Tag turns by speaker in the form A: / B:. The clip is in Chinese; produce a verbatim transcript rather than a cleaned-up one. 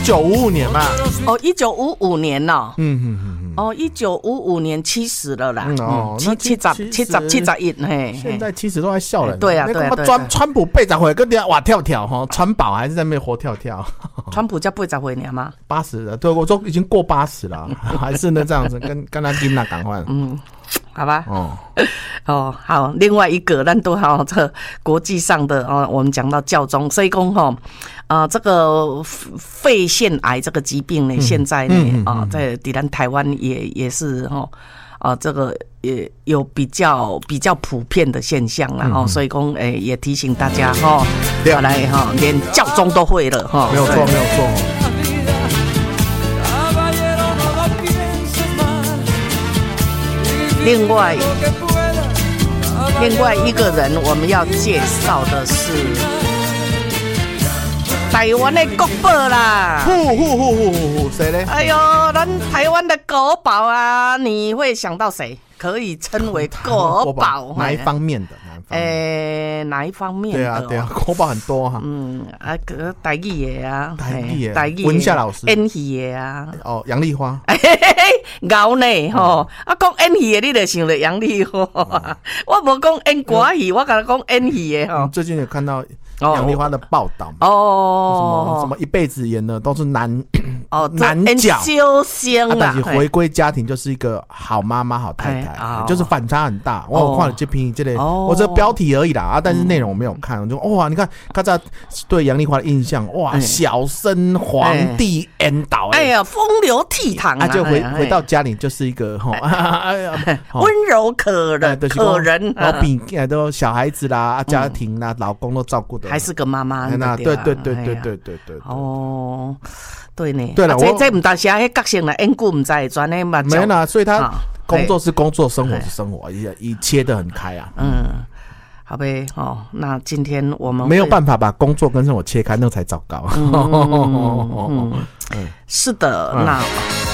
A: 九五五年嘛。
B: 哦，一九五五年哦。
A: 嗯嗯嗯嗯。
B: 哦，一九五五年七十了啦。
A: 嗯哦，
B: 七七十七十七十一嘿。
A: 现在七十都在笑人。
B: 对啊对啊对啊。
A: 川川普八十岁跟人家哇跳跳哈，川宝还是在那边活跳跳。
B: 川普才八十岁呢吗？
A: 八十了，对，我说已经过八十了，还是呢这样子，跟跟他囡仔赶快。
B: 嗯。好吧，
A: 哦，
B: 哦，好，另外一个，咱都好这国际上的哦，我们讲到教宗，所以讲哈，啊、呃，这个肺腺癌这个疾病呢，嗯、现在呢，啊、嗯呃，在在咱台湾也也是哈，啊、呃，这个也有比较比较普遍的现象啦，哈、嗯，所以讲，诶、欸，也提醒大家哈，要来哈，连教宗都会了哈，
A: 没有错，没有错。
B: 另外，另外一个人我们要介绍的是台湾的国宝啦。
A: 呼呼呼呼呼呼，谁呢？
B: 哎呦，咱台湾的国宝啊，你会想到谁？可以称为国宝？
A: 哪一方面的？
B: 诶、欸，哪一方面的、哦？
A: 对啊，对啊，国宝很多哈。
B: 嗯，啊，个台语的啊，
A: 台语的，
B: 台语
A: 文夏老师，
B: 演戏的啊。
A: 哦，杨丽花。
B: 牛呢吼，啊讲演戏的，你就想着杨丽花。嗯、我无讲演歌戏，我甲你讲演戏的吼。
A: 最近有看到杨丽花的报道
B: 哦，
A: 什么什么一辈子演的都是男
B: 哦
A: 男角
B: 修仙啦，
A: 但是回归家庭就是一个好妈妈、好太太，哦、就是反差很大。我有看了这篇这类，我这标题而已啦啊，但是内容我没有看。我就哇，你看，看这对杨丽花的印象，哇，小生皇帝演导，
B: 哎呀，风流倜傥啊，
A: 就回回到家里就是一个哈，
B: 温柔可人可人，
A: 然后比都小孩子啦、家庭啦、老公都照顾的，
B: 还是个妈妈。
A: 对对对对对对对。
B: 哦，对呢。
A: 对了，
B: 这这唔大是迄角色啦，演故唔知，专呢嘛。
A: 没啦，所以他工作是工作，生活是生活，也也切得很开啊。
B: 嗯，好呗，哦，那今天我们
A: 没有办法把工作跟生活切开，那才糟糕。
B: 嗯，是的，那。